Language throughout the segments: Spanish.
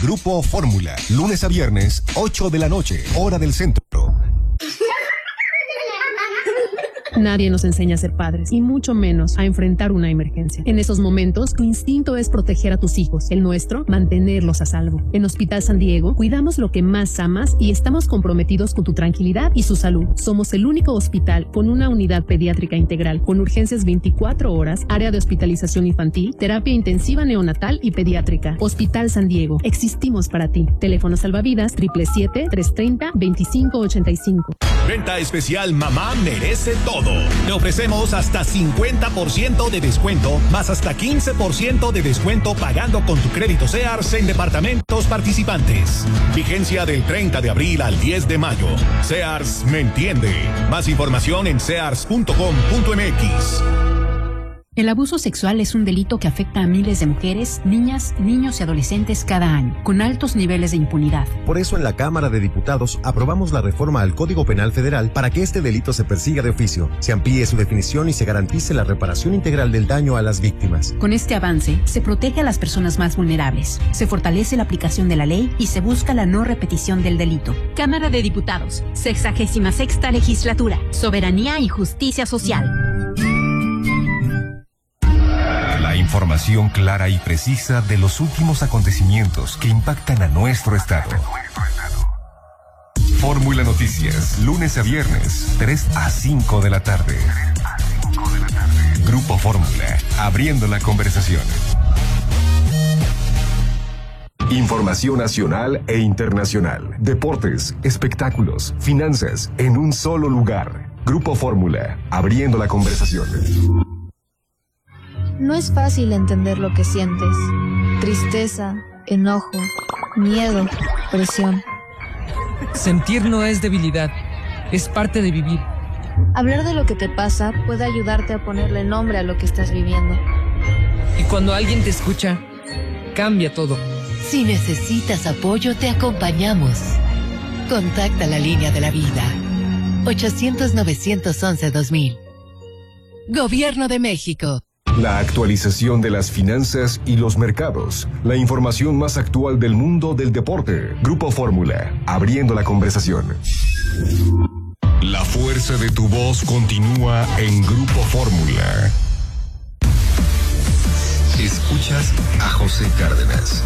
Grupo Fórmula. Lunes a viernes, 8 de la noche, hora del centro. Nadie nos enseña a ser padres y mucho menos a enfrentar una emergencia. En esos momentos, tu instinto es proteger a tus hijos. El nuestro, mantenerlos a salvo. En Hospital San Diego, cuidamos lo que más amas y estamos comprometidos con tu tranquilidad y su salud. Somos el único hospital con una unidad pediátrica integral, con urgencias 24 horas, área de hospitalización infantil, terapia intensiva neonatal y pediátrica. Hospital San Diego, existimos para ti. Teléfono salvavidas 777-330-2585. Venta especial Mamá Merece Todo. Le ofrecemos hasta 50% de descuento, más hasta 15% de descuento pagando con tu crédito Sears en departamentos participantes. Vigencia del 30 de abril al 10 de mayo. Sears me entiende. Más información en sears.com.mx. El abuso sexual es un delito que afecta a miles de mujeres, niñas, niños y adolescentes cada año, con altos niveles de impunidad. Por eso en la Cámara de Diputados aprobamos la reforma al Código Penal Federal para que este delito se persiga de oficio, se amplíe su definición y se garantice la reparación integral del daño a las víctimas. Con este avance, se protege a las personas más vulnerables, se fortalece la aplicación de la ley y se busca la no repetición del delito. Cámara de Diputados, 66ª Legislatura, Soberanía y Justicia Social. Información clara y precisa de los últimos acontecimientos que impactan a nuestro estado. Fórmula Noticias, lunes a viernes, 3 a 5 de la tarde. Grupo Fórmula, abriendo la conversación. Información nacional e internacional, deportes, espectáculos, finanzas, en un solo lugar. Grupo Fórmula, abriendo la conversación. No es fácil entender lo que sientes. Tristeza, enojo, miedo, presión. Sentir no es debilidad, es parte de vivir. Hablar de lo que te pasa puede ayudarte a ponerle nombre a lo que estás viviendo. Y cuando alguien te escucha, cambia todo. Si necesitas apoyo, te acompañamos. Contacta la línea de la vida. 800-911-2000. Gobierno de México. La actualización de las finanzas y los mercados. La información más actual del mundo del deporte. Grupo Fórmula, abriendo la conversación. La fuerza de tu voz continúa en Grupo Fórmula. Escuchas a José Cárdenas.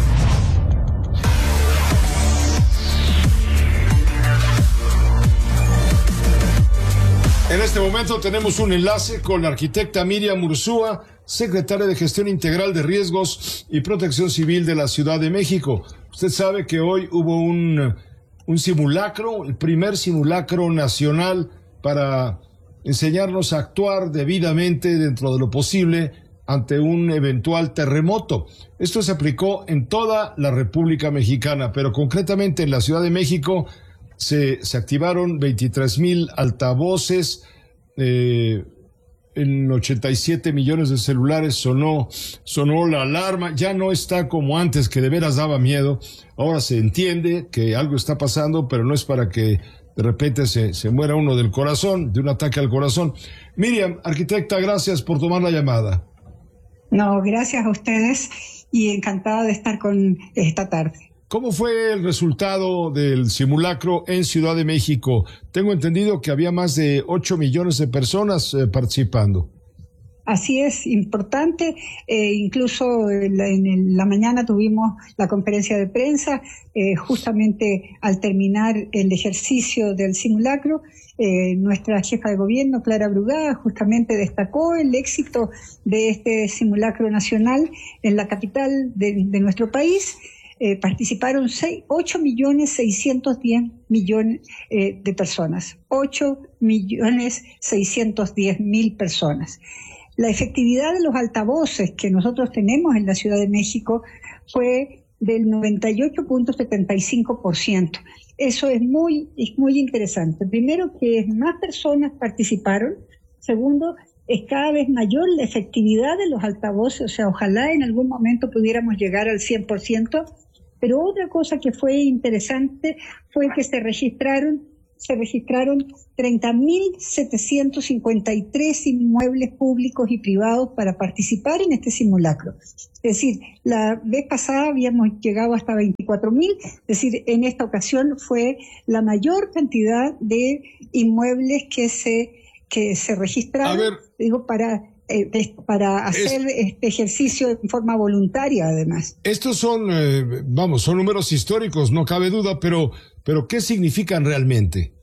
En este momento tenemos un enlace con la arquitecta Miriam Ursúa, secretaria de Gestión Integral de Riesgos y Protección Civil de la Ciudad de México. Usted sabe que hoy hubo un simulacro, el primer simulacro nacional para enseñarnos a actuar debidamente dentro de lo posible ante un eventual terremoto. Esto se aplicó en toda la República Mexicana, pero concretamente en la Ciudad de México se activaron 23,000 altavoces, en 87 millones de celulares sonó la alarma. Ya no está como antes, que de veras daba miedo. Ahora se entiende que algo está pasando, pero no es para que de repente se muera uno del corazón, de un ataque al corazón. Miriam, arquitecta, gracias por tomar la llamada. No, gracias a ustedes y encantada de estar con esta tarde. ¿Cómo fue el resultado del simulacro en Ciudad de México? Tengo entendido que había más de 8 millones de personas participando. Así es, importante. Incluso en la mañana tuvimos la conferencia de prensa, justamente al terminar el ejercicio del simulacro. Nuestra jefa de gobierno, Clara Brugada, justamente destacó el éxito de este simulacro nacional en la capital de nuestro país. Participaron 8.610.000 de personas, 8.610.000 personas. La efectividad de los altavoces que nosotros tenemos en la Ciudad de México fue del 98.75%. Eso es muy interesante. Primero, que más personas participaron. Segundo, es cada vez mayor la efectividad de los altavoces. O sea, ojalá en algún momento pudiéramos llegar al 100%. Pero otra cosa que fue interesante fue que se registraron se registraron 30.753 inmuebles públicos y privados para participar en este simulacro. Es decir, la vez pasada habíamos llegado hasta 24.000, es decir, en esta ocasión fue la mayor cantidad de inmuebles que se registraron, para hacer este ejercicio en forma voluntaria, además. Estos son, son números históricos, no cabe duda, pero ¿qué significan realmente?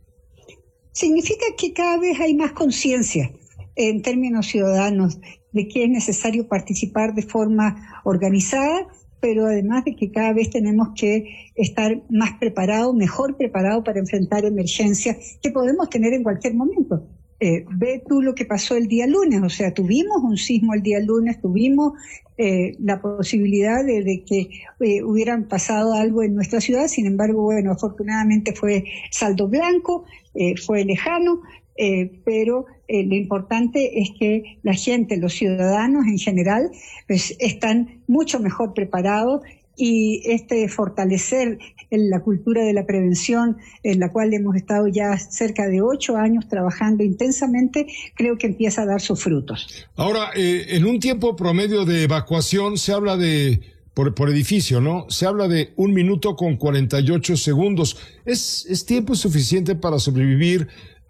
Significa que cada vez hay más conciencia en términos ciudadanos de que es necesario participar de forma organizada, pero además de que cada vez tenemos que estar más preparados, mejor preparados para enfrentar emergencias que podemos tener en cualquier momento. Ve tú lo que pasó el día lunes, o sea, tuvimos un sismo el día lunes, tuvimos la posibilidad de que hubieran pasado algo en nuestra ciudad, sin embargo, bueno, afortunadamente fue saldo blanco, fue lejano, pero lo importante es que la gente, los ciudadanos en general, pues están mucho mejor preparados, y fortalecer la cultura de la prevención, en la cual hemos estado ya cerca de 8 años trabajando intensamente, creo que empieza a dar sus frutos. Ahora, en un tiempo promedio de evacuación se habla por edificio, ¿no? Se habla de 1 minuto con 48 segundos. ¿Es tiempo suficiente para sobrevivir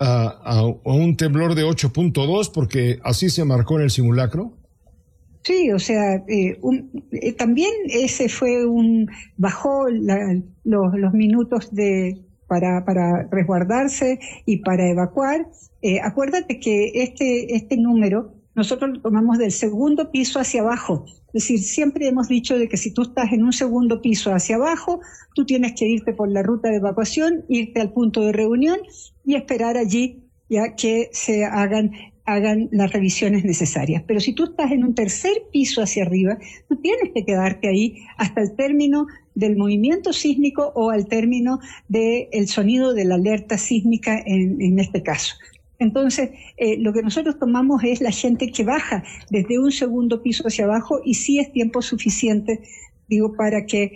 a un temblor de 8.2, porque así se marcó en el simulacro? Sí, o sea, también ese fue bajó los minutos para resguardarse y para evacuar. Acuérdate que este número nosotros lo tomamos del segundo piso hacia abajo. Es decir, siempre hemos dicho de que si tú estás en un segundo piso hacia abajo, tú tienes que irte por la ruta de evacuación, irte al punto de reunión y esperar allí ya que se hagan las revisiones necesarias. Pero si tú estás en un tercer piso hacia arriba, tú tienes que quedarte ahí hasta el término del movimiento sísmico o al término del sonido de la alerta sísmica en este caso. Entonces, lo que nosotros tomamos es la gente que baja desde un segundo piso hacia abajo, y sí es tiempo suficiente, para que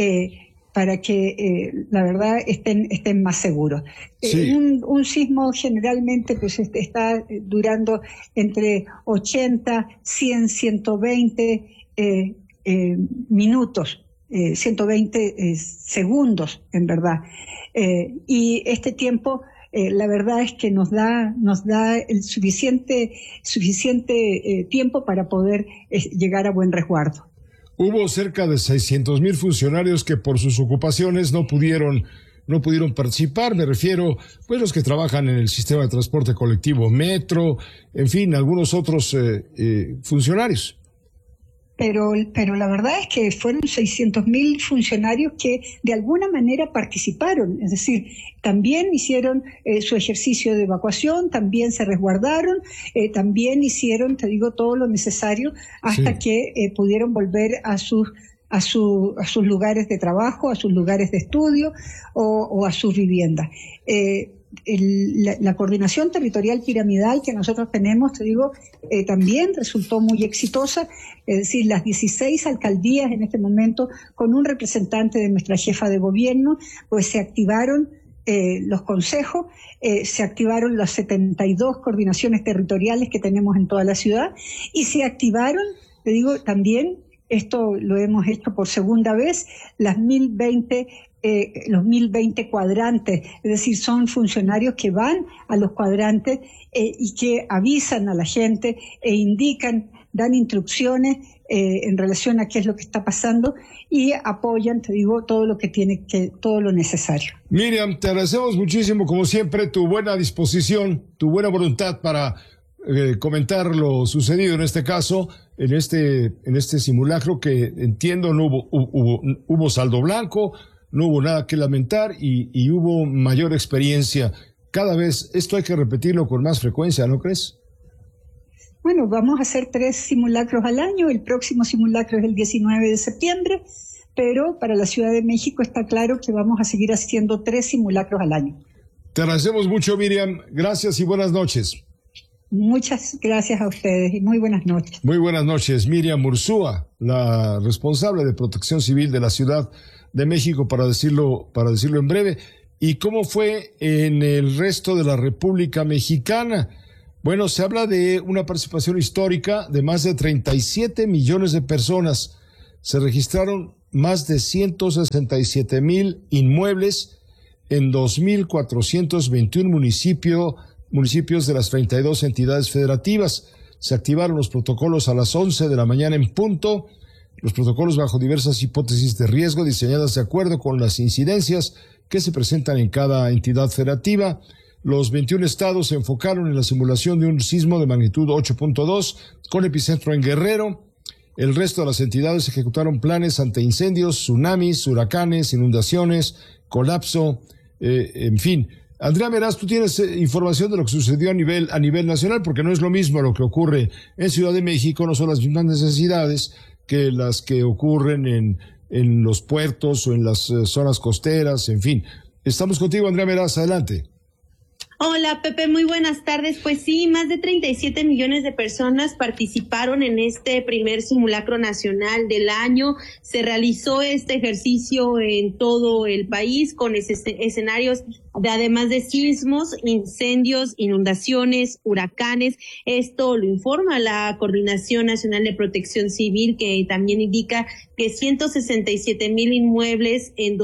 la verdad estén más seguros. Sí. Un sismo generalmente pues está durando entre 80, 100, 120 minutos, 120 segundos, en verdad. Y este tiempo, la verdad es que nos da el suficiente tiempo para poder llegar a buen resguardo. Hubo cerca de 600,000 funcionarios que por sus ocupaciones no pudieron participar. Me refiero, pues, los que trabajan en el sistema de transporte colectivo, metro, en fin, algunos otros funcionarios. Pero la verdad es que fueron 600,000 funcionarios que de alguna manera participaron, es decir, también hicieron su ejercicio de evacuación, también se resguardaron, también hicieron, todo lo necesario hasta que pudieron volver a sus lugares de trabajo, a sus lugares de estudio o a sus viviendas. La coordinación territorial piramidal que nosotros tenemos, también resultó muy exitosa. Es decir, las 16 alcaldías en este momento, con un representante de nuestra jefa de gobierno, pues se activaron los consejos, se activaron las 72 coordinaciones territoriales que tenemos en toda la ciudad, y se activaron, también, esto lo hemos hecho por segunda vez, los 1020 cuadrantes, es decir, son funcionarios que van a los cuadrantes y que avisan a la gente e indican, dan instrucciones en relación a qué es lo que está pasando, y apoyan, todo lo necesario. Miriam, te agradecemos muchísimo, como siempre, tu buena disposición, tu buena voluntad para comentar lo sucedido en este caso, en este simulacro, que entiendo no hubo saldo blanco, no hubo nada que lamentar, y hubo mayor experiencia. Cada vez esto hay que repetirlo con más frecuencia, ¿no crees? Bueno, vamos a hacer 3 simulacros al año. El próximo simulacro es el 19 de septiembre, pero para la Ciudad de México está claro que vamos a seguir haciendo 3 simulacros al año. Te agradecemos mucho, Miriam. Gracias y buenas noches. Muchas gracias a ustedes y muy buenas noches. Muy buenas noches. Miriam Mursúa, la responsable de Protección Civil de la Ciudad de México, para decirlo en breve. ¿Y cómo fue en el resto de la República Mexicana? Bueno, se habla de una participación histórica de más de 37 millones de personas. Se registraron más de 167,000 inmuebles en 2,421 municipios de las 32 entidades federativas. Se activaron los protocolos a las 11 de la mañana en punto. Los protocolos bajo diversas hipótesis de riesgo diseñadas de acuerdo con las incidencias que se presentan en cada entidad federativa. Los 21 estados se enfocaron en la simulación de un sismo de magnitud 8.2 con epicentro en Guerrero. El resto de las entidades ejecutaron planes ante incendios, tsunamis, huracanes, inundaciones, colapso, en fin. Andrea Meraz, tú tienes información de lo que sucedió a nivel nacional, porque no es lo mismo lo que ocurre en Ciudad de México, no son las mismas necesidades que las que ocurren en los puertos o en las zonas costeras, en fin. Estamos contigo, Andrea Meraz, adelante. Hola, Pepe, muy buenas tardes. Pues sí, más de 37 millones de personas participaron en este primer simulacro nacional del año. Se realizó este ejercicio en todo el país con escenarios además de sismos, incendios, inundaciones, huracanes. Esto lo informa la Coordinación Nacional de Protección Civil, que también indica que 167,000 inmuebles en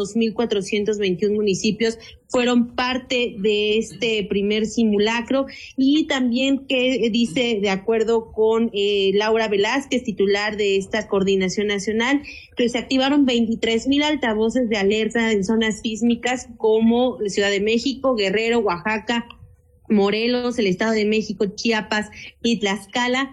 2,421 municipios fueron parte de este primer simulacro, y también que dice, de acuerdo con Laura Velázquez, titular de esta Coordinación Nacional, que se activaron 23,000 altavoces de alerta en zonas sísmicas como Ciudad de México, Guerrero, Oaxaca, Morelos, el Estado de México, Chiapas y Tlaxcala.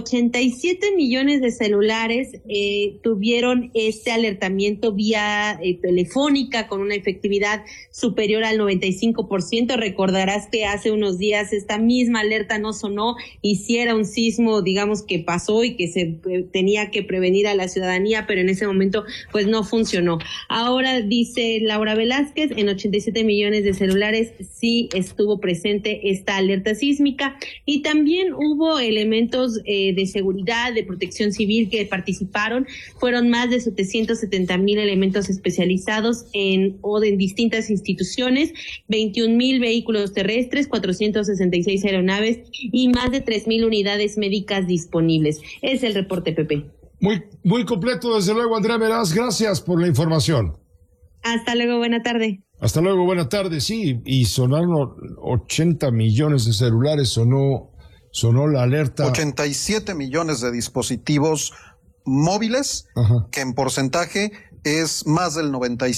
87 millones de celulares tuvieron este alertamiento vía telefónica con una efectividad superior al 95%. Recordarás que hace unos días esta misma alerta no sonó y sí era un sismo, digamos, que pasó y que se tenía que prevenir a la ciudadanía, pero en ese momento pues no funcionó. Ahora, dice Laura Velázquez, en 87 millones de celulares sí estuvo presente esta alerta sísmica, y también hubo elementos de seguridad, de protección civil que participaron. Fueron más de 770,000 elementos especializados en distintas instituciones, 21,000 vehículos terrestres, 466 aeronaves y más de 3,000 unidades médicas disponibles. Es el reporte, Pepe. Muy completo, desde luego, Andrea Meraz. Gracias por la información. Hasta luego, buena tarde. Hasta luego, buena tarde. Sí, y sonaron 80 millones de celulares, sonó la alerta. 87 millones de dispositivos móviles, que en porcentaje es más del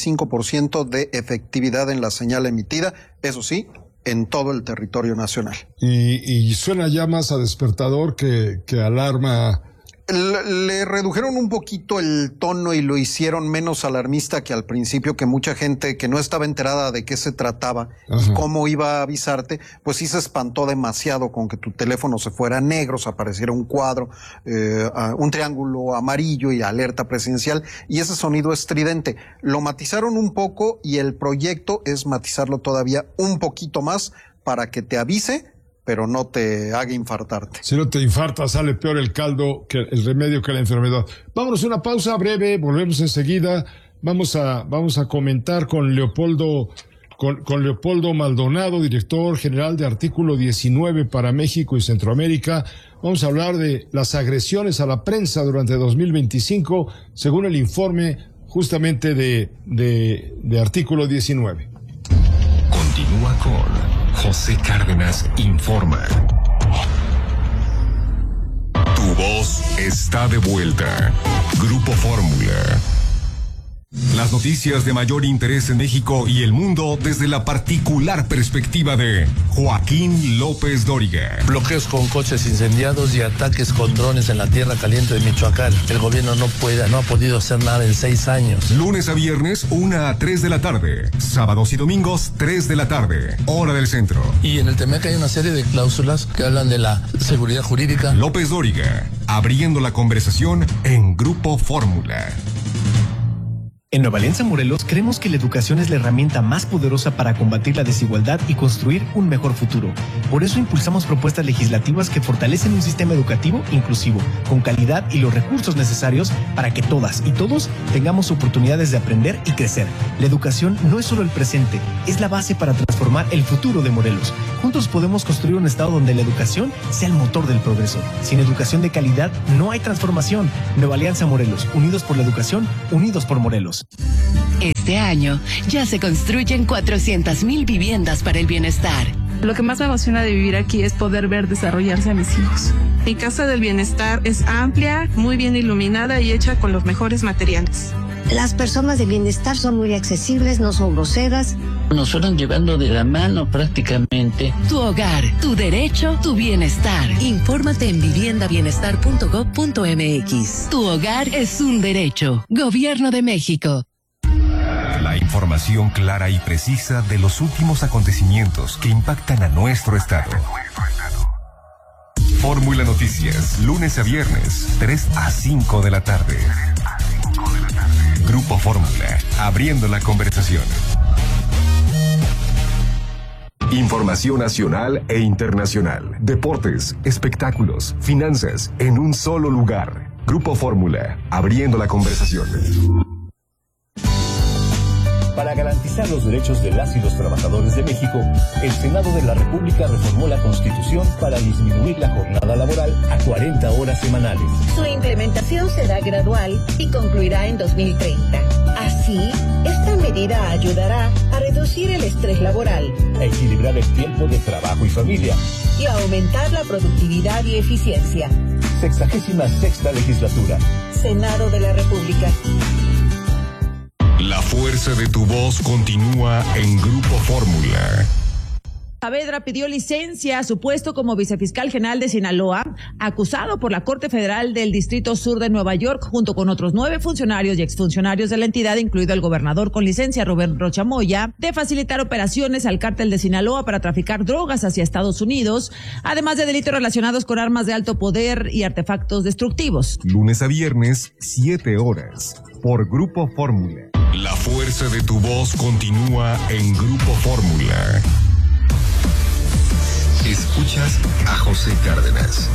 95% de efectividad en la señal emitida, eso sí, en todo el territorio nacional. Y suena ya más a despertador que alarma. Le redujeron un poquito el tono y lo hicieron menos alarmista que al principio, que mucha gente que no estaba enterada de qué se trataba y cómo iba a avisarte, pues sí se espantó demasiado con que tu teléfono se fuera negro, se apareciera un cuadro, un triángulo amarillo y alerta presidencial, y ese sonido estridente. Lo matizaron un poco y el proyecto es matizarlo todavía un poquito más para que te avise, pero no te haga infartarte. Si no te infartas, sale peor el caldo, que el remedio que la enfermedad. Vámonos a una pausa breve, volvemos enseguida. Vamos a comentar con Leopoldo Maldonado, director general de Artículo 19 para México y Centroamérica. Vamos a hablar de las agresiones a la prensa durante 2025, según el informe justamente de Artículo 19. Continúa con José Cárdenas Informa. Tu voz está de vuelta. Grupo Fórmula. Las noticias de mayor interés en México y el mundo desde la particular perspectiva de Joaquín López Dóriga. Bloqueos con coches incendiados y ataques con drones en la tierra caliente de Michoacán. El gobierno no ha podido hacer nada en 6 años. Lunes a viernes, 1 a 3 de la tarde. Sábados y domingos, 3 de la tarde. Hora del centro. Y en el TEMEC hay una serie de cláusulas que hablan de la seguridad jurídica. López Dóriga, abriendo la conversación en Grupo Fórmula. En Nueva Alianza Morelos creemos que la educación es la herramienta más poderosa para combatir la desigualdad y construir un mejor futuro. Por eso impulsamos propuestas legislativas que fortalecen un sistema educativo inclusivo, con calidad y los recursos necesarios para que todas y todos tengamos oportunidades de aprender y crecer. La educación no es solo el presente, es la base para transformar el futuro de Morelos. Juntos podemos construir un estado donde la educación sea el motor del progreso. Sin educación de calidad no hay transformación. Nueva Alianza Morelos, unidos por la educación, unidos por Morelos. Este año ya se construyen 400,000 viviendas para el bienestar. Lo que más me emociona de vivir aquí es poder ver desarrollarse a mis hijos. Mi casa del bienestar es amplia, muy bien iluminada y hecha con los mejores materiales. Las personas de bienestar son muy accesibles, no son groseras. Nos fueron llevando de la mano prácticamente. Tu hogar, tu derecho, tu bienestar. Infórmate en viviendabienestar.gov.mx. Tu hogar es un derecho. Gobierno de México. La información clara y precisa de los últimos acontecimientos que impactan a nuestro estado. Fórmula Noticias, lunes a viernes, 3 a 5 de la tarde. Grupo Fórmula, abriendo la conversación. Información nacional e internacional, deportes, espectáculos, finanzas, en un solo lugar. Grupo Fórmula, abriendo la conversación. Para garantizar los derechos de las y los trabajadores de México, el Senado de la República reformó la Constitución para disminuir la jornada laboral a 40 horas semanales. Su implementación será gradual y concluirá en 2030. Así, esta medida ayudará a reducir el estrés laboral, a equilibrar el tiempo de trabajo y familia y a aumentar la productividad y eficiencia. 66ª legislatura. Senado de la República. La fuerza de tu voz continúa en Grupo Fórmula. Saavedra pidió licencia a su puesto como vicefiscal general de Sinaloa, acusado por la Corte Federal del Distrito Sur de Nueva York, junto con otros 9 funcionarios y exfuncionarios de la entidad, incluido el gobernador con licencia, Rubén Rocha Moya, de facilitar operaciones al cártel de Sinaloa para traficar drogas hacia Estados Unidos, además de delitos relacionados con armas de alto poder y artefactos destructivos. Lunes a viernes, 7 horas, por Grupo Fórmula. La fuerza de tu voz continúa en Grupo Fórmula. Escuchas a José Cárdenas.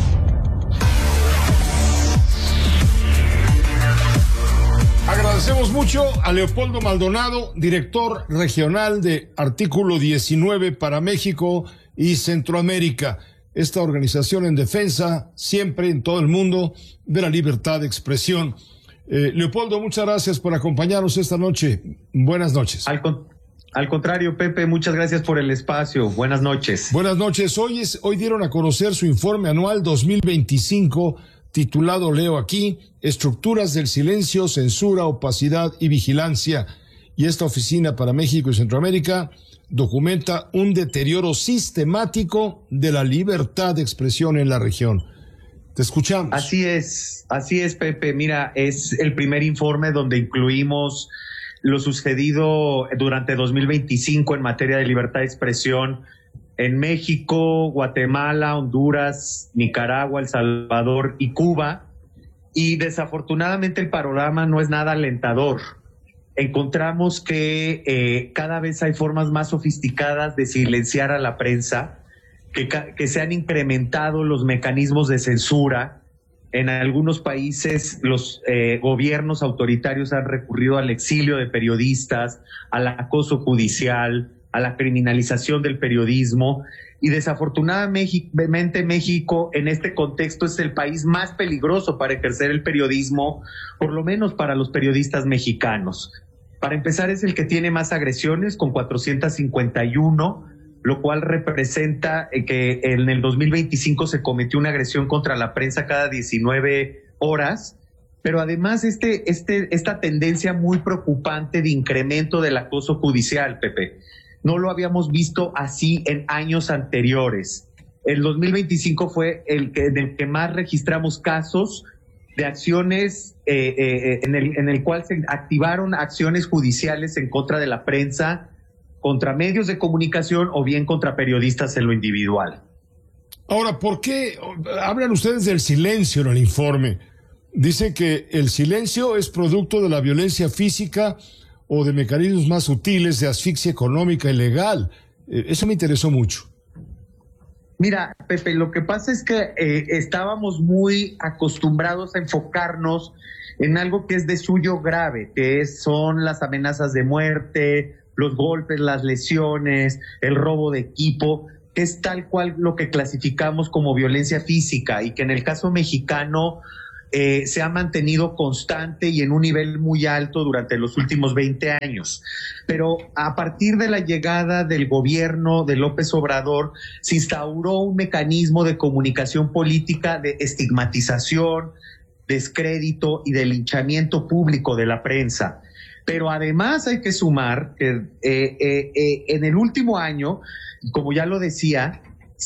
Agradecemos mucho a Leopoldo Maldonado, director regional de Artículo 19 para México y Centroamérica. Esta organización en defensa, siempre en todo el mundo, de la libertad de expresión. Leopoldo, muchas gracias por acompañarnos esta noche. Buenas noches. Al contrario, Pepe, muchas gracias por el espacio. Buenas noches. Buenas noches. Hoy dieron a conocer su informe anual 2025, titulado, leo aquí, Estructuras del silencio, censura, opacidad y vigilancia. Y esta oficina para México y Centroamérica documenta un deterioro sistemático de la libertad de expresión en la región. Te escuchamos. Así es, Pepe. Mira, es el primer informe donde incluimos lo sucedido durante 2025 en materia de libertad de expresión en México, Guatemala, Honduras, Nicaragua, El Salvador y Cuba. Y desafortunadamente el panorama no es nada alentador. Encontramos que cada vez hay formas más sofisticadas de silenciar a la prensa, que se han incrementado los mecanismos de censura. En algunos países los gobiernos autoritarios han recurrido al exilio de periodistas, al acoso judicial, a la criminalización del periodismo, y desafortunadamente México en este contexto es el país más peligroso para ejercer el periodismo, por lo menos para los periodistas mexicanos. Para empezar, es el que tiene más agresiones, con 451, lo cual representa que en el 2025 se cometió una agresión contra la prensa cada 19 horas, pero además esta tendencia muy preocupante de incremento del acoso judicial, Pepe, no lo habíamos visto así en años anteriores. El 2025 fue en el que más registramos casos de acciones en el cual se activaron acciones judiciales en contra de la prensa, contra medios de comunicación o bien contra periodistas en lo individual. Ahora, ¿por qué hablan ustedes del silencio en el informe? Dice que el silencio es producto de la violencia física o de mecanismos más sutiles de asfixia económica y legal. Eso me interesó mucho. Mira, Pepe, lo que pasa es que estábamos muy acostumbrados a enfocarnos en algo que es de suyo grave, que son las amenazas de muerte, los golpes, las lesiones, el robo de equipo, que es tal cual lo que clasificamos como violencia física y que en el caso mexicano se ha mantenido constante y en un nivel muy alto durante los últimos 20 años. Pero a partir de la llegada del gobierno de López Obrador, se instauró un mecanismo de comunicación política de estigmatización, descrédito y de linchamiento público de la prensa. Pero además hay que sumar que en el último año, como ya lo decía,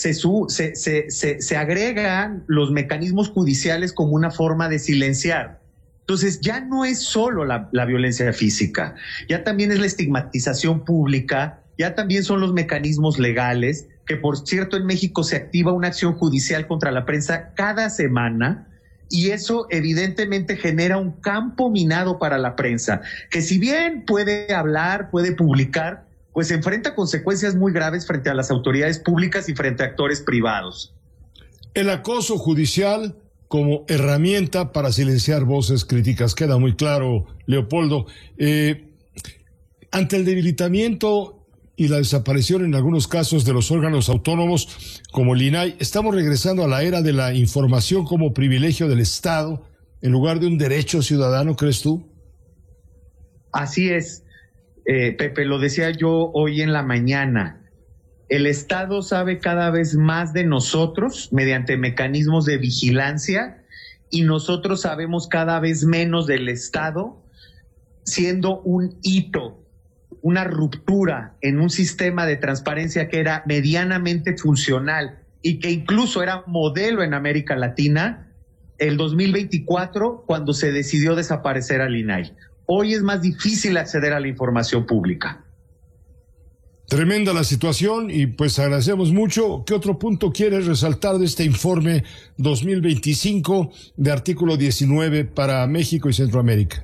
se agregan los mecanismos judiciales como una forma de silenciar. Entonces ya no es solo la violencia física, ya también es la estigmatización pública, ya también son los mecanismos legales, que por cierto en México se activa una acción judicial contra la prensa cada semana, y eso evidentemente genera un campo minado para la prensa, que si bien puede hablar, puede publicar, pues enfrenta consecuencias muy graves frente a las autoridades públicas y frente a actores privados. El acoso judicial como herramienta para silenciar voces críticas, queda muy claro, Leopoldo. Ante el debilitamiento y la desaparición en algunos casos de los órganos autónomos como el INAI, estamos regresando a la era de la información como privilegio del Estado en lugar de un derecho ciudadano, ¿crees tú? Así es. Pepe, lo decía yo hoy en la mañana, el Estado sabe cada vez más de nosotros mediante mecanismos de vigilancia y nosotros sabemos cada vez menos del Estado, siendo un hito, una ruptura en un sistema de transparencia que era medianamente funcional y que incluso era modelo en América Latina, el 2024, cuando se decidió desaparecer al INAI. Hoy es más difícil acceder a la información pública. Tremenda la situación y pues agradecemos mucho. ¿Qué otro punto quieres resaltar de este informe 2025 de artículo 19 para México y Centroamérica?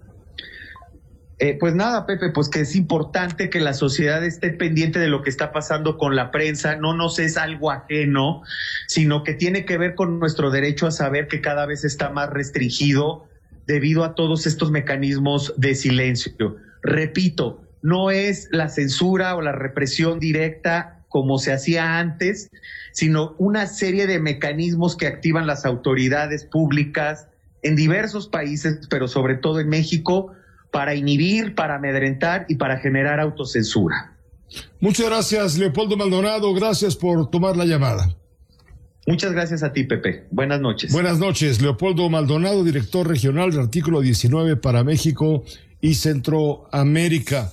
Pues nada, Pepe, pues que es importante que la sociedad esté pendiente de lo que está pasando con la prensa. No nos es algo ajeno, sino que tiene que ver con nuestro derecho a saber que cada vez está más restringido debido a todos estos mecanismos de silencio. Repito, no es la censura o la represión directa como se hacía antes, sino una serie de mecanismos que activan las autoridades públicas en diversos países, pero sobre todo en México, para inhibir, para amedrentar y para generar autocensura. Muchas gracias, Leopoldo Maldonado. Gracias por tomar la llamada. Muchas gracias a ti, Pepe. Buenas noches. Buenas noches. Leopoldo Maldonado, director regional del artículo 19 para México y Centroamérica.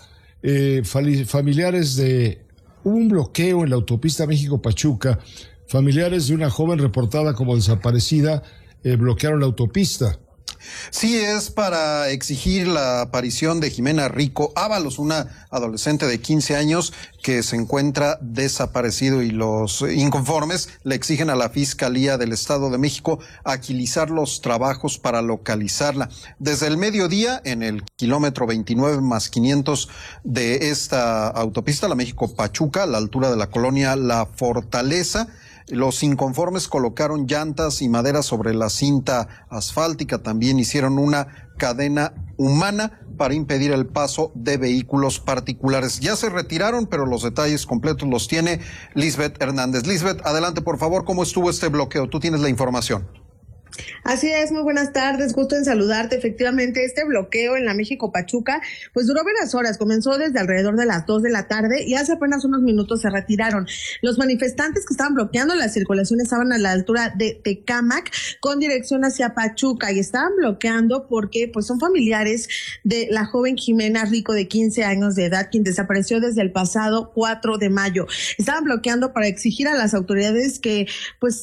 Familiares de un bloqueo en la autopista México-Pachuca. Familiares de una joven reportada como desaparecida bloquearon la autopista. Sí, es para exigir la aparición de Jimena Rico Ábalos, una adolescente de 15 años que se encuentra desaparecido, y los inconformes le exigen a la Fiscalía del Estado de México agilizar los trabajos para localizarla. Desde el mediodía, en el kilómetro 29 más 500 de esta autopista, la México-Pachuca, a la altura de la colonia La Fortaleza, los inconformes colocaron llantas y madera sobre la cinta asfáltica. También hicieron una cadena humana para impedir el paso de vehículos particulares. Ya se retiraron, pero los detalles completos los tiene Lisbeth Hernández. Lisbeth, adelante, por favor. ¿Cómo estuvo este bloqueo? Tú tienes la información. Así es, muy buenas tardes, gusto en saludarte. Efectivamente, este bloqueo en la México-Pachuca, pues duró varias horas, comenzó desde alrededor de las 2 de la tarde y hace apenas unos minutos se retiraron. Los manifestantes que estaban bloqueando la circulación estaban a la altura de Tecámac con dirección hacia Pachuca y estaban bloqueando porque pues son familiares de la joven Jimena Rico de 15 años de edad, quien desapareció desde el pasado 4 de mayo. Estaban bloqueando para exigir a las autoridades que pues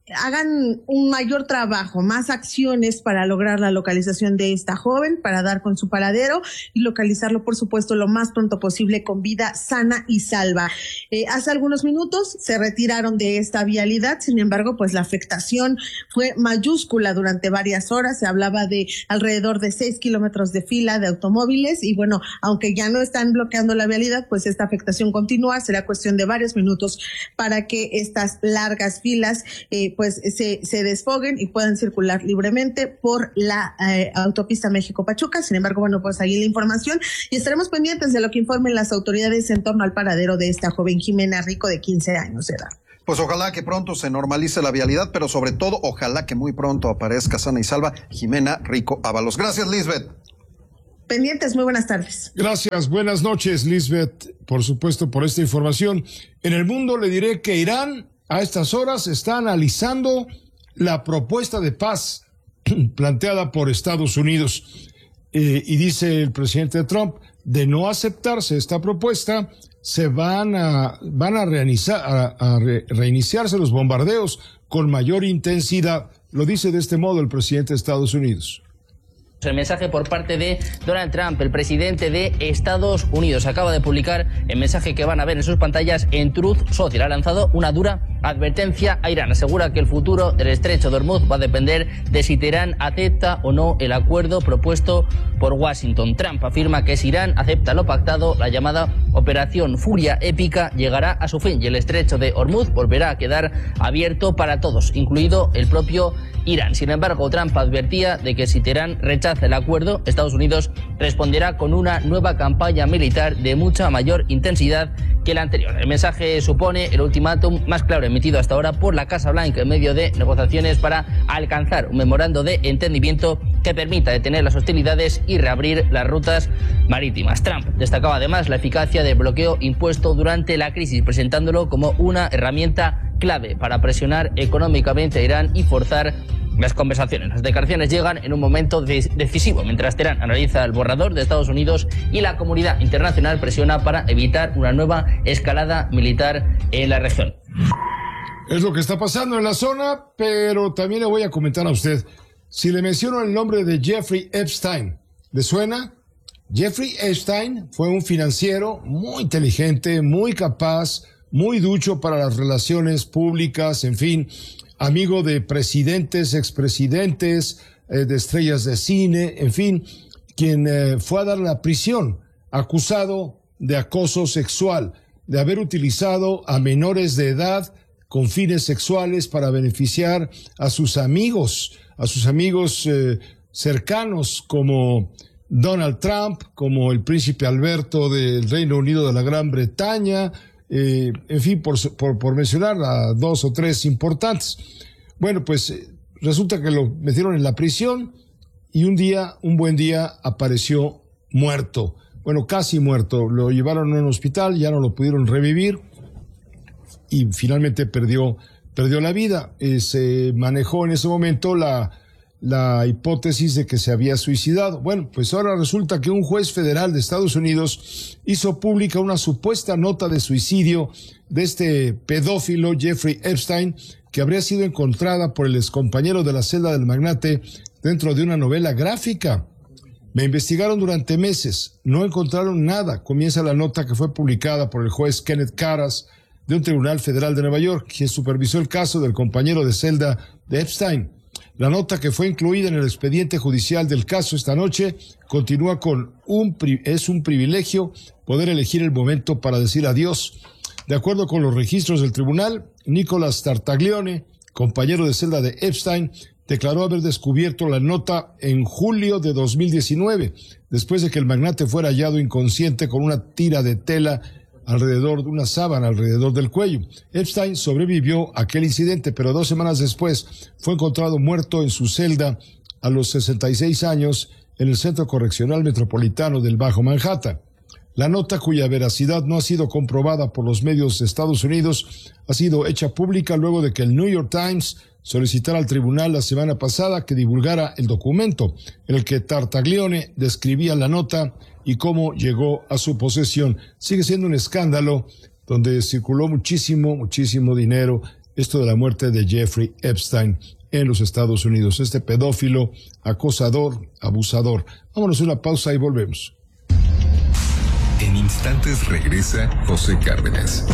hagan un mayor trabajo, más acciones para lograr la localización de esta joven, para dar con su paradero y localizarlo, por supuesto, lo más pronto posible con vida sana y salva. Hace algunos minutos se retiraron de esta vialidad, sin embargo, pues la afectación fue mayúscula durante varias horas. Se hablaba de alrededor de 6 kilómetros de fila de automóviles y bueno, aunque ya no están bloqueando la vialidad, pues esta afectación continúa. Será cuestión de varios minutos para que estas largas filas pues se desfoguen y puedan circular libremente por la autopista México-Pachuca. Sin embargo, bueno, pues ahí la información y estaremos pendientes de lo que informen las autoridades en torno al paradero de esta joven Jimena Rico de 15 años de edad. Pues ojalá que pronto se normalice la vialidad, pero sobre todo ojalá que muy pronto aparezca sana y salva Jimena Rico Ábalos. Gracias, Lisbeth. Pendientes, muy buenas tardes. Gracias, buenas noches, Lisbeth, por supuesto, por esta información. En el mundo le diré que Irán a estas horas está analizando la propuesta de paz planteada por Estados Unidos. Y dice el presidente Trump, de no aceptarse esta propuesta, se van a reiniciarse los bombardeos con mayor intensidad. Lo dice de este modo el presidente de Estados Unidos. El mensaje por parte de Donald Trump, el presidente de Estados Unidos, acaba de publicar el mensaje que van a ver en sus pantallas en Truth Social. Ha lanzado una dura advertencia a Irán. Asegura que el futuro del estrecho de Hormuz va a depender de si Teherán acepta o no el acuerdo propuesto por Washington. Trump afirma que si Irán acepta lo pactado, la llamada Operación Furia Épica llegará a su fin y el estrecho de Hormuz volverá a quedar abierto para todos, incluido el propio Irán. Sin embargo, Trump advertía de que si Teherán rechaza el acuerdo, Estados Unidos responderá con una nueva campaña militar de mucha mayor intensidad que la anterior. El mensaje supone el ultimátum más claro emitido hasta ahora por la Casa Blanca en medio de negociaciones para alcanzar un memorando de entendimiento que permita detener las hostilidades y reabrir las rutas marítimas. Trump destacaba además la eficacia del bloqueo impuesto durante la crisis, presentándolo como una herramienta clave para presionar económicamente a Irán y forzar las conversaciones. Las declaraciones llegan en un momento decisivo, mientras Teherán analiza el borrador de Estados Unidos y la comunidad internacional presiona para evitar una nueva escalada militar en la región. Es lo que está pasando en la zona, pero también le voy a comentar a usted. Si le menciono el nombre de Jeffrey Epstein, ¿le suena? Jeffrey Epstein fue un financiero muy inteligente, muy capaz, muy ducho para las relaciones públicas, en fin, amigo de presidentes, expresidentes, de estrellas de cine, en fin, quien fue a dar la prisión, acusado de acoso sexual, de haber utilizado a menores de edad con fines sexuales para beneficiar a sus amigos cercanos como Donald Trump, como el príncipe Alberto del Reino Unido de la Gran Bretaña, en fin, por mencionar a dos o tres importantes. Bueno, pues resulta que lo metieron en la prisión y un buen día apareció muerto. Bueno, casi muerto. Lo llevaron a un hospital, ya no lo pudieron revivir y finalmente perdió la vida. Se manejó en ese momento la hipótesis de que se había suicidado. Bueno, pues ahora resulta que un juez federal de Estados Unidos hizo pública una supuesta nota de suicidio de este pedófilo Jeffrey Epstein, que habría sido encontrada por el excompañero de la celda del magnate dentro de una novela gráfica. Me investigaron durante meses, no encontraron nada. Comienza la nota que fue publicada por el juez Kenneth Caras de un tribunal federal de Nueva York, quien supervisó el caso del compañero de celda de Epstein. La nota que fue incluida en el expediente judicial del caso esta noche continúa con es un privilegio poder elegir el momento para decir adiós. De acuerdo con los registros del tribunal, Nicholas Tartaglione, compañero de celda de Epstein, declaró haber descubierto la nota en julio de 2019, después de que el magnate fuera hallado inconsciente con una tira de tela alrededor de una sábana alrededor del cuello. Epstein sobrevivió a aquel incidente, pero 2 semanas después fue encontrado muerto en su celda a los 66 años en el Centro Correccional Metropolitano del Bajo Manhattan. La nota, cuya veracidad no ha sido comprobada por los medios de Estados Unidos, ha sido hecha pública luego de que el New York Times solicitara al tribunal la semana pasada que divulgara el documento en el que Tartaglione describía la nota y cómo llegó a su posesión. Sigue siendo un escándalo donde circuló muchísimo dinero esto de la muerte de Jeffrey Epstein en los Estados Unidos. Este pedófilo, acosador, abusador. Vámonos a una pausa y volvemos. En instantes regresa José Cárdenas.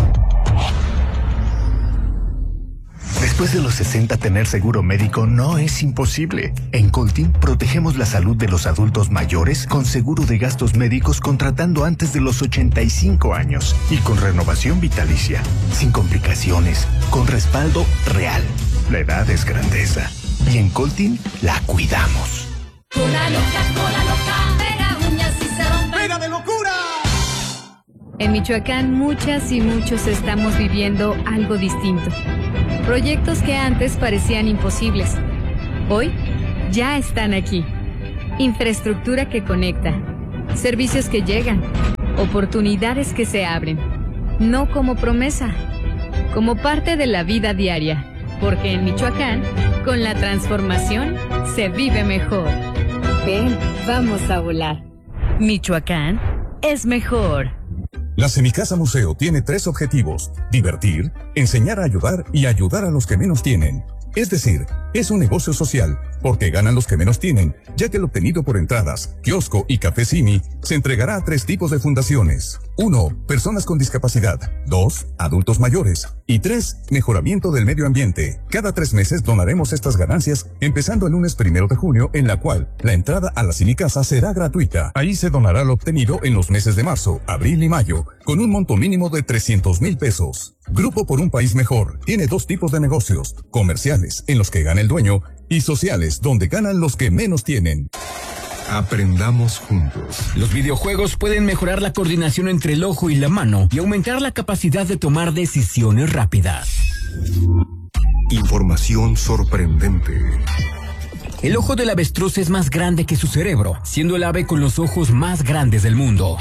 Después de los 60, tener seguro médico no es imposible. En Coltin protegemos la salud de los adultos mayores con seguro de gastos médicos contratando antes de los 85 años y con renovación vitalicia, sin complicaciones, con respaldo real. La edad es grandeza y en Coltin la cuidamos. Cola loca, pega uñas y se rompe. ¡Pega de locura! En Michoacán, muchas y muchos estamos viviendo algo distinto. Proyectos que antes parecían imposibles, hoy ya están aquí. Infraestructura que conecta, servicios que llegan, oportunidades que se abren. No como promesa, como parte de la vida diaria. Porque en Michoacán, con la transformación, se vive mejor. Ven, vamos a volar. Michoacán es mejor. La Semicasa Museo tiene 3 objetivos: divertir, enseñar a ayudar y ayudar a los que menos tienen. Es decir, es un negocio social, porque ganan los que menos tienen, ya que el obtenido por entradas, kiosco y café Simi se entregará a 3 tipos de fundaciones. 1. Personas con discapacidad. 2. Adultos mayores. Y 3. Mejoramiento del medio ambiente. Cada 3 meses donaremos estas ganancias, empezando el lunes 1 de junio, en la cual la entrada a la Semicasa será gratuita. Ahí se donará lo obtenido en los meses de marzo, abril y mayo, con un monto mínimo de 300,000 pesos. Grupo por un País Mejor tiene 2 tipos de negocios: comerciales, en los que gana el dueño, y sociales, donde ganan los que menos tienen. Aprendamos juntos. Los videojuegos pueden mejorar la coordinación entre el ojo y la mano y aumentar la capacidad de tomar decisiones rápidas. Información sorprendente. El ojo del avestruz es más grande que su cerebro, siendo el ave con los ojos más grandes del mundo.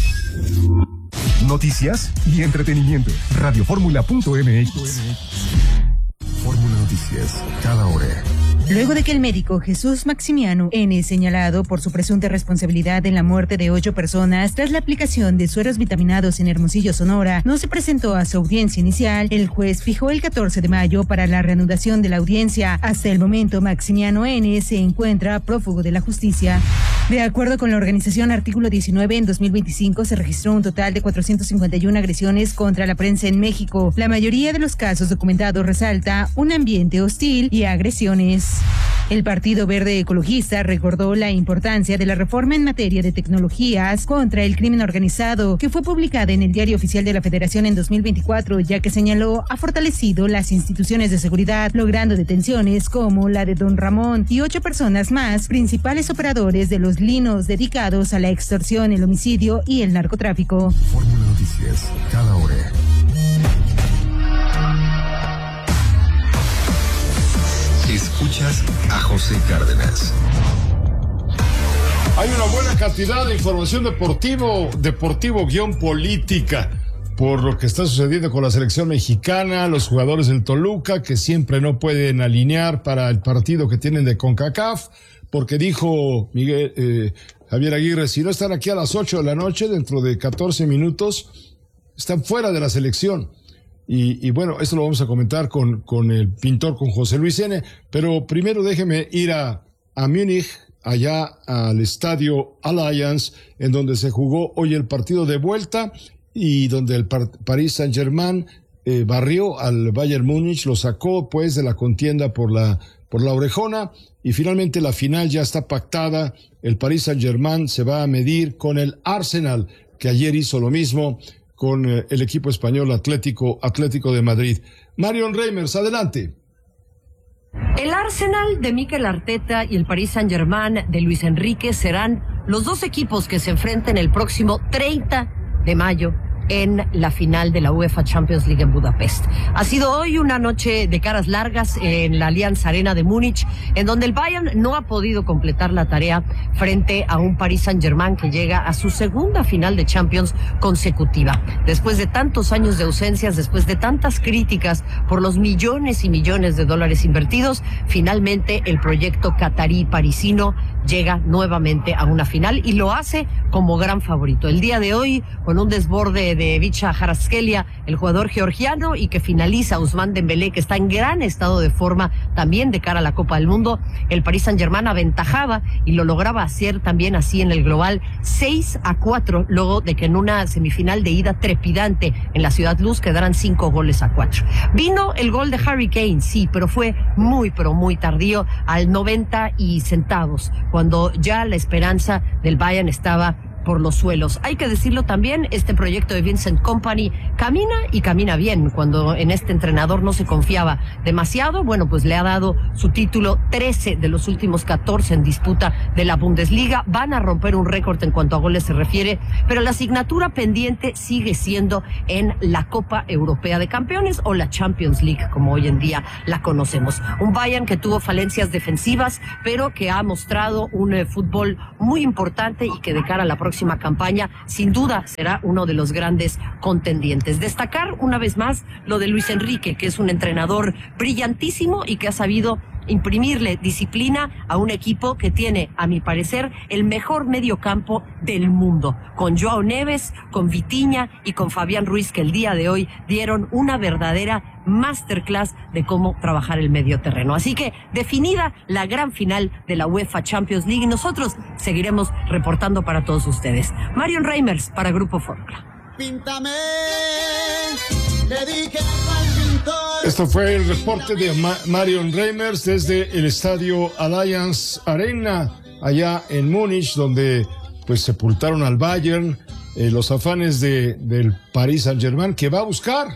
Noticias y entretenimiento. Radioformula.mx. Fórmula Noticias, cada hora. Luego de que el médico Jesús Maximiano N., señalado por su presunta responsabilidad en la muerte de 8 personas tras la aplicación de sueros vitaminados en Hermosillo, Sonora, no se presentó a su audiencia inicial, el juez fijó el 14 de mayo para la reanudación de la audiencia. Hasta el momento, Maximiano N. se encuentra prófugo de la justicia. De acuerdo con la organización Artículo 19, en 2025 se registró un total de 451 agresiones contra la prensa en México. La mayoría de los casos documentados resalta un ambiente hostil y agresiones. El Partido Verde Ecologista recordó la importancia de la reforma en materia de tecnologías contra el crimen organizado, que fue publicada en el Diario Oficial de la Federación en 2024, ya que señaló ha fortalecido las instituciones de seguridad, logrando detenciones como la de Don Ramón y 8 personas más, principales operadores de los linos dedicados a la extorsión, el homicidio y el narcotráfico. Fórmula Noticias, cada hora. Escuchas a José Cárdenas. Hay una buena cantidad de información deportivo-política por lo que está sucediendo con la selección mexicana, los jugadores del Toluca que siempre no pueden alinear para el partido que tienen de CONCACAF, porque dijo Javier Aguirre, si no están aquí a las 8 de la noche, dentro de 14 minutos, están fuera de la selección. Y bueno, esto lo vamos a comentar con el pintor, con José Luis N. Pero primero déjeme ir a Múnich, allá al estadio Allianz, en donde se jugó hoy el partido de vuelta y donde el Paris Saint-Germain barrió al Bayern Múnich, lo sacó pues de la contienda por la orejona, y finalmente la final ya está pactada. El Paris Saint-Germain se va a medir con el Arsenal, que ayer hizo lo mismo con el equipo español Atlético de Madrid. Marion Reimers, adelante. El Arsenal de Mikel Arteta y el Paris Saint-Germain de Luis Enrique serán los 2 equipos que se enfrenten el próximo 30 de mayo en la final de la UEFA Champions League en Budapest. Ha sido hoy una noche de caras largas en la Allianz Arena de Múnich, en donde el Bayern no ha podido completar la tarea frente a un Paris Saint-Germain que llega a su segunda final de Champions consecutiva. Después de tantos años de ausencias, después de tantas críticas por los millones y millones de dólares invertidos, finalmente el proyecto catarí parisino llega nuevamente a una final y lo hace como gran favorito. El día de hoy, con un desborde de de Vicha Kvaratskhelia, el jugador georgiano, y que finaliza Ousmane Dembélé, que está en gran estado de forma también de cara a la Copa del Mundo. El Paris Saint-Germain aventajaba y lo lograba hacer también así en el global 6-4, luego de que en una semifinal de ida trepidante en la Ciudad Luz quedaran 5-4. Vino el gol de Harry Kane, sí, pero fue muy tardío, al 90 y centavos, cuando ya la esperanza del Bayern estaba por los suelos. Hay que decirlo también, este proyecto de Vincent Kompany camina y camina bien. Cuando en este entrenador no se confiaba demasiado, bueno, pues le ha dado su título 13 de los últimos 14 en disputa de la Bundesliga. Van a romper un récord en cuanto a goles se refiere, pero la asignatura pendiente sigue siendo en la Copa Europea de Campeones, o la Champions League, como hoy en día la conocemos. Un Bayern que tuvo falencias defensivas, pero que ha mostrado un fútbol muy importante y que de cara a la próxima campaña, sin duda, será uno de los grandes contendientes. Destacar una vez más lo de Luis Enrique, que es un entrenador brillantísimo y que ha sabido imprimirle disciplina a un equipo que tiene, a mi parecer, el mejor mediocampo del mundo, con Joao Neves, con Vitinha y con Fabián Ruiz, que el día de hoy dieron una verdadera masterclass de cómo trabajar el medio terreno. Así que definida la gran final de la UEFA Champions League, y nosotros seguiremos reportando para todos ustedes. Marion Reimers para Grupo Fórmula. Píntame, le dije al pintor. Esto fue el reporte de Marion Reimers desde el estadio Allianz Arena, allá en Múnich, donde pues sepultaron al Bayern, los afanes del Paris Saint-Germain, que va a buscar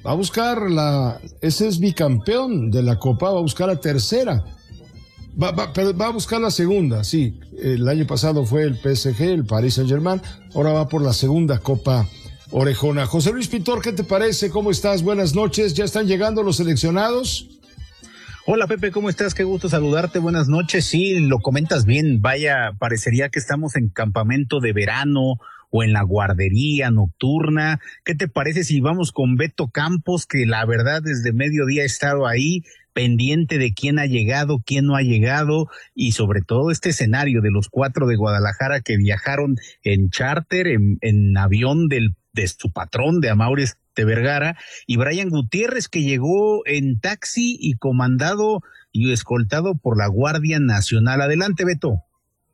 ese es bicampeón de la Copa, va a buscar la tercera. Va a buscar la segunda, sí. El año pasado fue el PSG, el Paris Saint-Germain, ahora va por la segunda Copa Orejona. José Luis Pintor, ¿qué te parece? ¿Cómo estás? Buenas noches. ¿Ya están llegando los seleccionados? Hola Pepe, ¿cómo estás? Qué gusto saludarte, buenas noches. Sí, lo comentas bien, vaya, parecería que estamos en campamento de verano o en la guardería nocturna. ¿Qué te parece si vamos con Beto Campos, que la verdad desde mediodía ha estado ahí, pendiente de quién ha llegado, quién no ha llegado, y sobre todo este escenario de los 4 de Guadalajara que viajaron en charter, en avión de su patrón, de Amaury de Vergara, y Brian Gutiérrez, que llegó en taxi y comandado y escoltado por la Guardia Nacional. Adelante, Beto.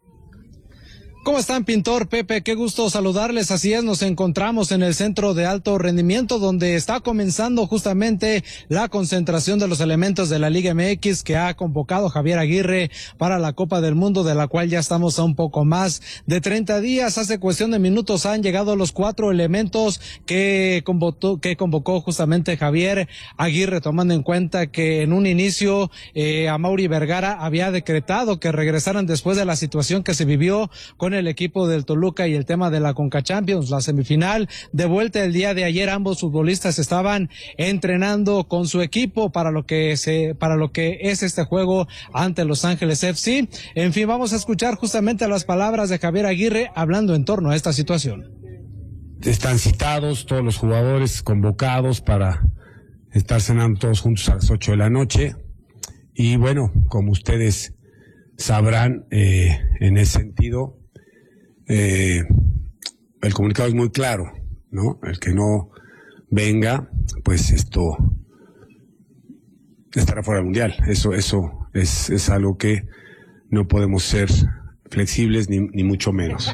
¿Cómo están, Pintor, Pepe? Qué gusto saludarles. Así es, nos encontramos en el Centro de Alto Rendimiento, donde está comenzando justamente la concentración de los elementos de la Liga MX que ha convocado Javier Aguirre para la Copa del Mundo, de la cual ya estamos a un poco más de 30 días. Hace cuestión de minutos han llegado los 4 elementos que convocó justamente Javier Aguirre, tomando en cuenta que en un inicio Amaury Vergara había decretado que regresaran después de la situación que se vivió con el equipo del Toluca y el tema de la Conca Champions, la semifinal de vuelta el día de ayer. Ambos futbolistas estaban entrenando con su equipo para lo que es este juego ante Los Ángeles FC. En fin, vamos a escuchar justamente las palabras de Javier Aguirre hablando en torno a esta situación. Están citados todos los jugadores convocados para estar cenando todos juntos a las 8 de la noche. Y bueno, como ustedes sabrán, en ese sentido, el comunicado es muy claro, ¿no? El que no venga, pues esto estará fuera del Mundial. Eso es algo que no podemos ser flexibles ni mucho menos.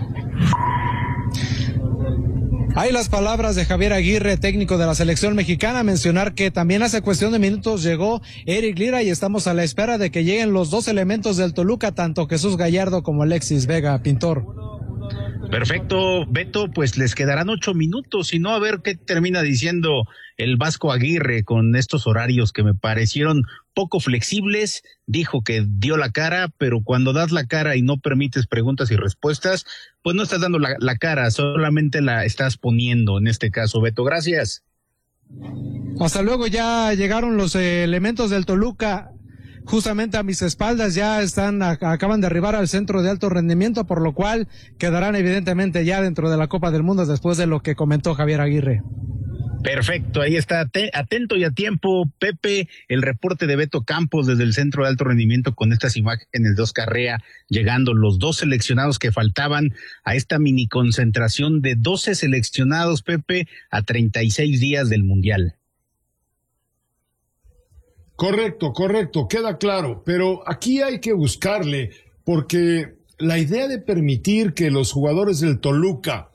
Hay las palabras de Javier Aguirre, técnico de la selección mexicana. Mencionar que también hace cuestión de minutos llegó Eric Lira y estamos a la espera de que lleguen los 2 elementos del Toluca, tanto Jesús Gallardo como Alexis Vega. Pintor. Perfecto, Beto, pues les quedarán 8 minutos, y no a ver qué termina diciendo el Vasco Aguirre con estos horarios que me parecieron poco flexibles. Dijo que dio la cara, pero cuando das la cara y no permites preguntas y respuestas, pues no estás dando la cara, solamente la estás poniendo en este caso. Beto, gracias. Hasta luego. Ya llegaron los elementos del Toluca. Justamente a mis espaldas ya acaban de arribar al Centro de Alto Rendimiento, por lo cual quedarán evidentemente ya dentro de la Copa del Mundo después de lo que comentó Javier Aguirre. Perfecto, ahí está, atento y a tiempo, Pepe, el reporte de Beto Campos desde el Centro de Alto Rendimiento con estas imágenes de Oscar Rea llegando los 2 seleccionados que faltaban a esta mini concentración de 12 seleccionados, Pepe, a 36 días del Mundial. Correcto, queda claro, pero aquí hay que buscarle, porque la idea de permitir que los jugadores del Toluca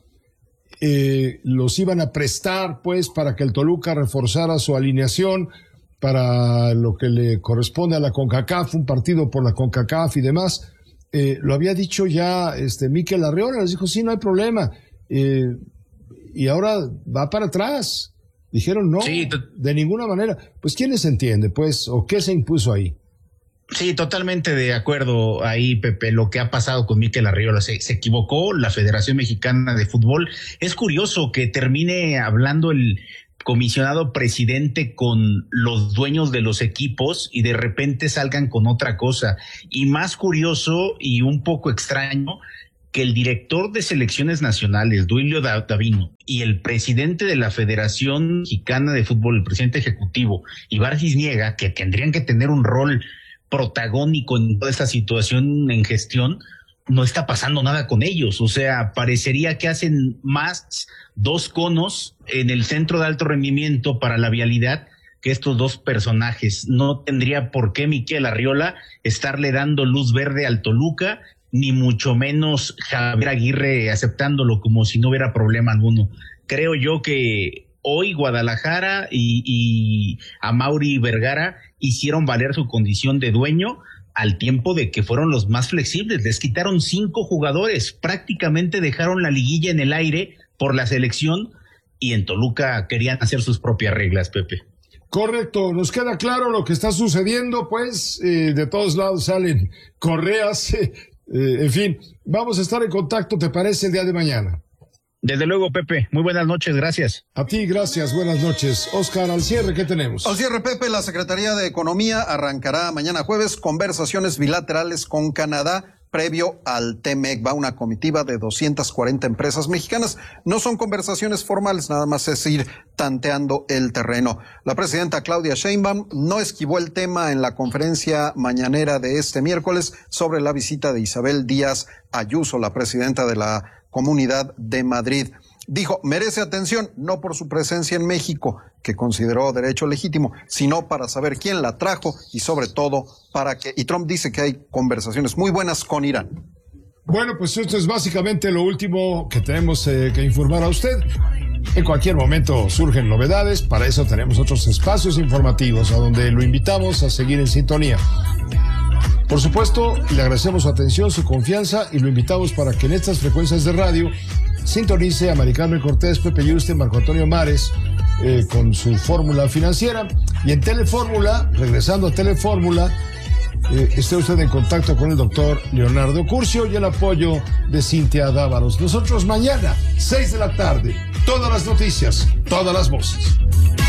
los iban a prestar, pues, para que el Toluca reforzara su alineación para lo que le corresponde a la CONCACAF, un partido por la CONCACAF y demás, lo había dicho ya Mikel Arriola, les dijo, sí, no hay problema, y ahora va para atrás. Dijeron no, sí, de ninguna manera. Pues, ¿quién les entiende, pues, o qué se impuso ahí? Sí, totalmente de acuerdo ahí, Pepe, lo que ha pasado con Mikel Arriola. Se equivocó la Federación Mexicana de Fútbol. Es curioso que termine hablando el comisionado presidente con los dueños de los equipos y de repente salgan con otra cosa. Y más curioso y un poco extraño, que el director de selecciones nacionales, Duilio Davino, y el presidente de la Federación Mexicana de Fútbol, el presidente ejecutivo, Ibar Cisniega, que tendrían que tener un rol protagónico en toda esta situación en gestión, no está pasando nada con ellos. O sea, parecería que hacen más 2 conos en el Centro de Alto Rendimiento para la vialidad que estos 2 personajes. No tendría por qué Mikel Arriola estarle dando luz verde al Toluca, ni mucho menos Javier Aguirre aceptándolo como si no hubiera problema alguno. Creo yo que hoy Guadalajara y Amaury Vergara hicieron valer su condición de dueño al tiempo de que fueron los más flexibles. Les quitaron 5 jugadores, prácticamente dejaron la liguilla en el aire por la selección y en Toluca querían hacer sus propias reglas, Pepe. Correcto, nos queda claro lo que está sucediendo, pues de todos lados salen correas, en fin, vamos a estar en contacto, ¿te parece, el día de mañana? Desde luego, Pepe. Muy buenas noches, gracias. A ti, gracias, buenas noches. Oscar, al cierre, ¿qué tenemos? Al cierre, Pepe, la Secretaría de Economía arrancará mañana jueves conversaciones bilaterales con Canadá previo al TEMEC. Va una comitiva de 240 empresas mexicanas. No son conversaciones formales, nada más es ir tanteando el terreno. La presidenta Claudia Sheinbaum no esquivó el tema en la conferencia mañanera de este miércoles sobre la visita de Isabel Díaz Ayuso, la presidenta de la Comunidad de Madrid. Dijo, merece atención, no por su presencia en México, que consideró derecho legítimo, sino para saber quién la trajo y sobre todo para que, y Trump dice que hay conversaciones muy buenas con Irán. Bueno, pues esto es básicamente lo último que tenemos que informar a usted. En cualquier momento surgen novedades, para eso tenemos otros espacios informativos a donde lo invitamos a seguir en sintonía. Por supuesto, le agradecemos su atención, su confianza y lo invitamos para que en estas frecuencias de radio sintonice a Mari Carmen Cortés, Pepe Yuste, Marco Antonio Mares con su fórmula financiera. Y en Telefórmula, regresando a Telefórmula, esté usted en contacto con el doctor Leonardo Curcio y el apoyo de Cintia Dávaros. Nosotros mañana, 6 de la tarde, todas las noticias, todas las voces.